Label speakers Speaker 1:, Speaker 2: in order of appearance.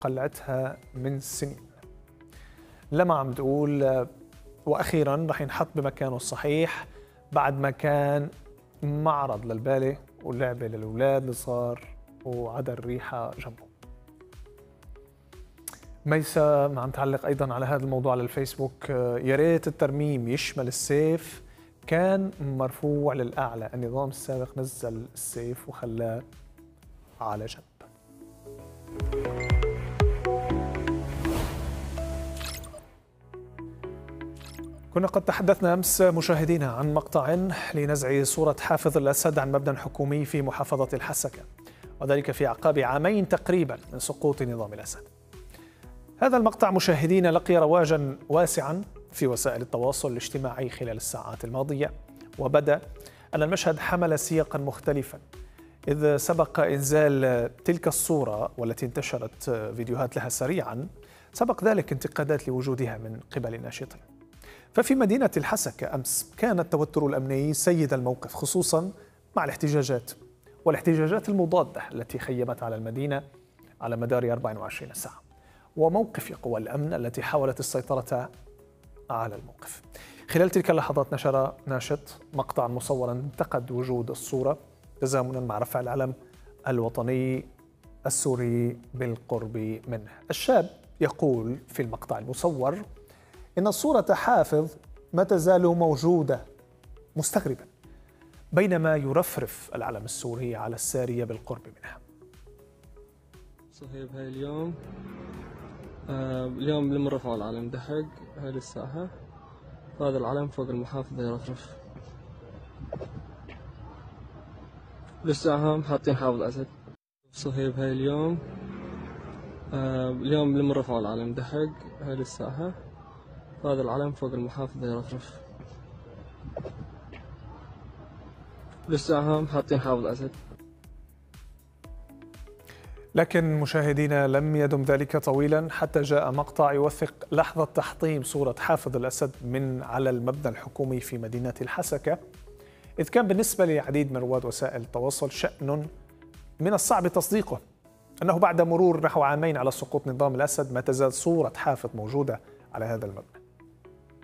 Speaker 1: قلعتها من سنين. لما عم تقول وأخيرا رح ينحط بمكانه الصحيح بعد ما كان معرض للبالة ولعبة للأولاد الصغار وعدى الريحة جنبه. ميسا عم تعلق أيضا على هذا الموضوع على الفيسبوك: يا ريت الترميم يشمل السيف، كان مرفوع للأعلى، النظام السابق نزل السيف وخلاه على جنب. كنا قد تحدثنا أمس مشاهدينا عن مقطع لنزع صورة حافظ الأسد عن مبنى حكومي في محافظة الحسكة، وذلك في أعقاب عامين تقريبا من سقوط نظام الأسد. هذا المقطع مشاهدينا لقي رواجا واسعا في وسائل التواصل الاجتماعي خلال الساعات الماضية، وبدا أن المشهد حمل سياقا مختلفا، إذ سبق إنزال تلك الصورة والتي انتشرت فيديوهات لها سريعا، سبق ذلك انتقادات لوجودها من قبل الناشطين. ففي مدينة الحسكة أمس كان التوتر الأمني سيد الموقف، خصوصا مع والاحتجاجات المضادة التي خيمت على المدينة على مدار 24 ساعة، وموقف قوى الأمن التي حاولت السيطرة على الموقف. خلال تلك اللحظات نشر ناشط مقطعا مصورا انتقد وجود الصورة تزامنا مع رفع العلم الوطني السوري بالقرب منه. الشاب يقول في المقطع المصور إن صورة حافظ ما تزال موجودة، مستغربا بينما يرفرف العلم السوري على السارية بالقرب منها.
Speaker 2: صهيب، هاي اليوم لما رفعوا العلم دحق هاي الساحة، هذا العلم فوق المحافظة يرفرف. لسه حاطين حافظ أسد. صهيب، هاي اليوم لما رفعوا العلم دحق هاي الساحة، هذا العلم فوق المحافظة يرفرف. لسه حاطين حافظ أسد.
Speaker 1: لكن مشاهدينا لم يدم ذلك طويلا حتى جاء مقطع يوثق لحظة تحطيم صورة حافظ الأسد من على المبنى الحكومي في مدينة الحسكة، إذ كان بالنسبة لعديد من رواد وسائل التواصل شأن من الصعب تصديقه أنه بعد مرور نحو عامين على سقوط نظام الأسد ما تزال صورة حافظ موجودة على هذا المبنى.